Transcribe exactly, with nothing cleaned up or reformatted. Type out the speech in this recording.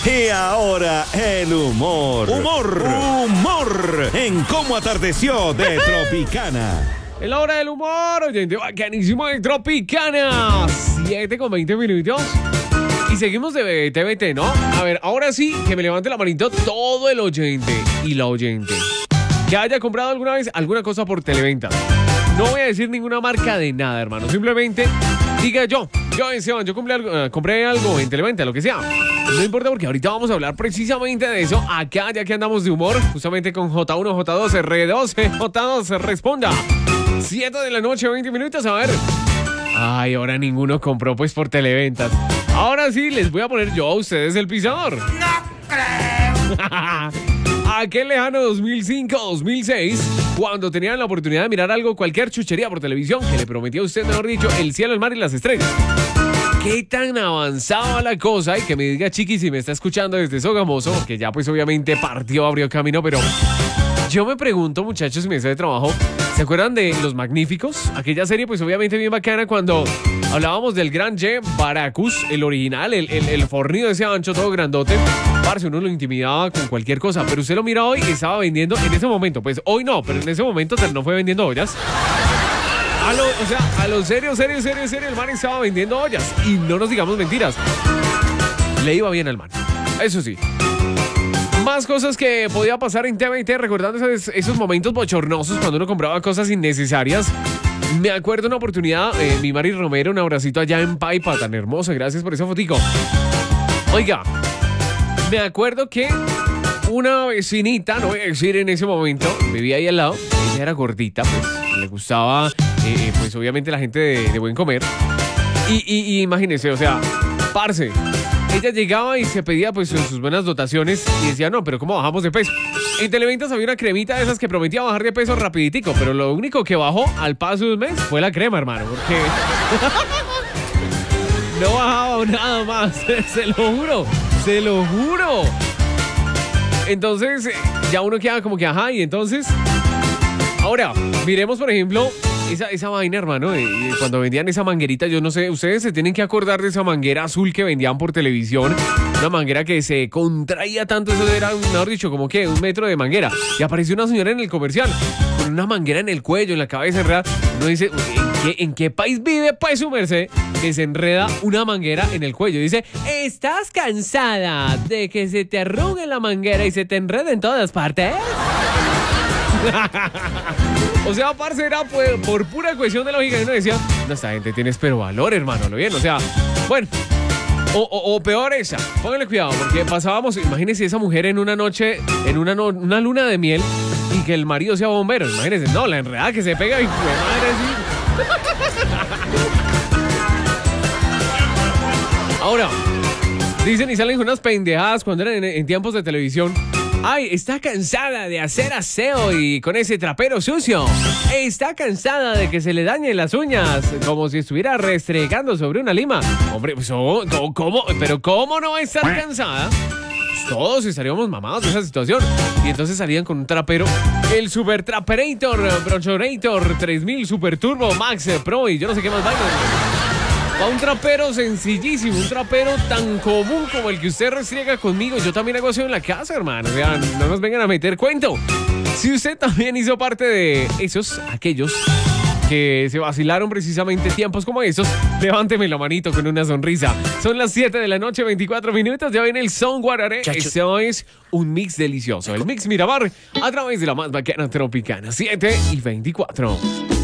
Y ahora el humor. Humor. Humor. En Cómo Atardeció de Tropicana. En la hora del humor, oyente, bacanísimo de Tropicana. siete con veinte minutos. Y seguimos de T V T, ¿no? A ver, ahora sí, que me levante la manito todo el oyente y la oyente que haya comprado alguna vez alguna cosa por Televenta. No voy a decir ninguna marca de nada, hermano. Simplemente diga yo, yo, Esteban, yo compré algo, uh, compré algo en Televenta, lo que sea. No importa porque ahorita vamos a hablar precisamente de eso. Acá, ya que andamos de humor, justamente con J uno, J dos, R doce, J dos, responda. siete de la noche, veinte minutos, a ver. Ay, ahora ninguno compró pues por Televentas. Ahora sí, les voy a poner yo a ustedes el pisador. ¡No creo! Aquel lejano dos mil cinco, dos mil seis, cuando tenían la oportunidad de mirar algo, cualquier chuchería por televisión, que le prometía a usted, mejor dicho, el cielo, el mar y las estrellas. ¿Qué tan avanzada la cosa? Y que me diga Chiqui si me está escuchando desde Sogamoso, porque ya pues obviamente partió, abrió camino, pero yo me pregunto, muchachos, en mi mesa de trabajo, ¿se acuerdan de Los Magníficos? Aquella serie pues obviamente bien bacana cuando hablábamos del gran Che Baracus, el original, el, el, el fornido de ese ancho todo grandote. Parce, uno lo intimidaba con cualquier cosa, pero usted lo mira hoy y estaba vendiendo en ese momento, pues hoy no, pero en ese momento no fue vendiendo ollas. A lo, o sea, a lo serio, serio, serio, serio, el man estaba vendiendo ollas. Y no nos digamos mentiras. Le iba bien al man. Eso sí. Más cosas que podía pasar en T V T, recordando esos, esos momentos bochornosos cuando uno compraba cosas innecesarias. Me acuerdo una oportunidad, eh, mi Mari Romero, un abracito allá en Paipa, tan hermoso, gracias por esa fotico. Oiga, me acuerdo que una vecinita, no voy a decir en ese momento, vivía ahí al lado, ella era gordita, pues le gustaba, eh, pues obviamente la gente de, de buen comer. Y, y, y imagínense, o sea, parce, ella llegaba y se pedía pues sus buenas dotaciones y decía, no, pero ¿cómo bajamos de peso? En Televentas había una cremita de esas que prometía bajar de peso rapiditico, pero lo único que bajó al paso de un mes fue la crema, hermano, porque no bajaba nada más, se lo juro, se lo juro. Entonces, ya uno queda como que, ajá, y entonces, ahora, miremos, por ejemplo, esa, esa vaina, hermano, de, de cuando vendían esa manguerita, yo no sé, ustedes se tienen que acordar de esa manguera azul que vendían por televisión, una manguera que se contraía tanto, eso era, mejor dicho, como que un metro de manguera, y apareció una señora en el comercial, con una manguera en el cuello, en la cabeza enredada, uno dice, ¿en qué, en qué país vive, pues, su merced, que se enreda una manguera en el cuello? Dice, ¿estás cansada de que se te arrugue la manguera y se te enrede en todas partes? O sea, parce, era por, por pura cuestión de lógica. Y uno decía, no, esta gente tiene pero valor, hermano, lo bien. O sea, bueno, o, o, o peor esa, pónganle cuidado, porque pasábamos, imagínense esa mujer en una noche, en una, no, una luna de miel, y que el marido sea bombero. Imagínense, no, la enredada que se pega y madre, sí. Ahora, dicen y salen unas pendejadas cuando eran en, en tiempos de televisión. Ay, está cansada de hacer aseo y con ese trapero sucio. Está cansada de que se le dañen las uñas, como si estuviera restregando sobre una lima. Hombre, pues, oh, ¿cómo? ¿Pero cómo no va a estar cansada? Pues todos estaríamos mamados de esa situación. Y entonces salían con un trapero, el Super Traperator, Bronchorator tres mil Super Turbo Max Pro y yo no sé qué más vainas. Va un trapero sencillísimo, un trapero tan común como el que usted restriega conmigo. Yo también hago eso en la casa, hermano. O sea, no nos vengan a meter cuento. Si usted también hizo parte de esos, aquellos que se vacilaron precisamente tiempos como esos, levánteme la manito con una sonrisa. Son las siete de la noche, veinticuatro minutos. Ya viene el Son Guararé. Eso es un mix delicioso. El Mix Miramar a través de la más bacana Tropicana. siete y veinticuatro.